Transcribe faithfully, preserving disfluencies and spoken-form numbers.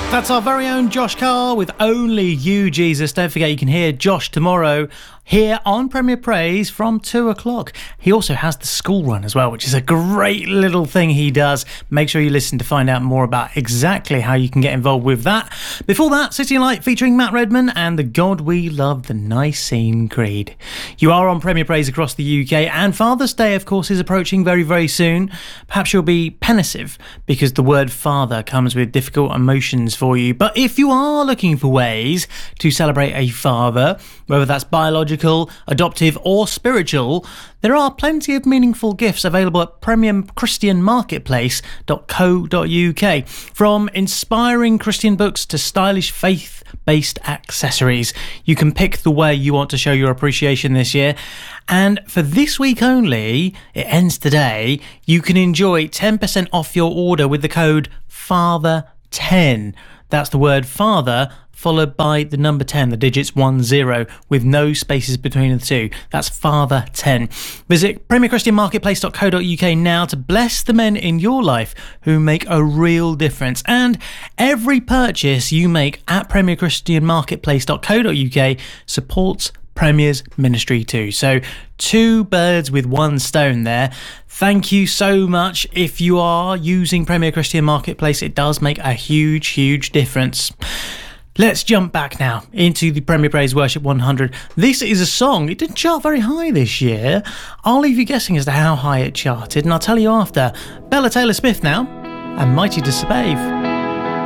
That's our very own Josh Carr with Only You, Jesus. Don't forget you can hear Josh tomorrow here on Premier Praise from two o'clock. He also has the school run as well, which is a great little thing he does. Make sure you listen to find out more about exactly how you can get involved with that. Before that, City and Light featuring Matt Redman and the God We Love, the Nicene Creed. You are on Premier Praise across the U K, and Father's Day, of course, is approaching very, very soon. Perhaps you'll be pensive because the word father comes with difficult emotions for you. But if you are looking for ways to celebrate a father, whether that's biological, adoptive or spiritual, there are plenty of meaningful gifts available at premium christian marketplace dot co dot uk. From inspiring Christian books to stylish faith-based accessories, you can pick the way you want to show your appreciation this year. And for this week only, it ends today, you can enjoy ten percent off your order with the code father ten. That's the word father followed by the number ten, the digits one zero, with no spaces between the two. That's father ten. Visit premier christian marketplace dot co dot uk now to bless the men in your life who make a real difference. And every purchase you make at premier christian marketplace dot co dot uk supports Premier's ministry too. So two birds with one stone there. Thank you so much. If you are using Premier Christian Marketplace, it does make a huge, huge difference. Let's jump back now into the Premier Praise Worship one hundred. This is a song, it didn't chart very high this year. I'll leave you guessing as to how high it charted, and I'll tell you after. Bella Taylor Smith now, and Mighty Disobey.